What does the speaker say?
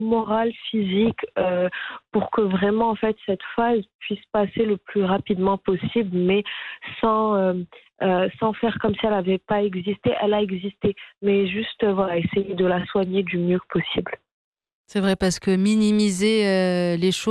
morale, physique, pour que vraiment en fait cette phase puisse passer le plus rapidement possible, mais sans, sans faire comme si elle n'avait pas existé. Elle a existé, mais juste, voilà, essayer de la soigner du mieux que possible. C'est vrai parce que minimiser, les choses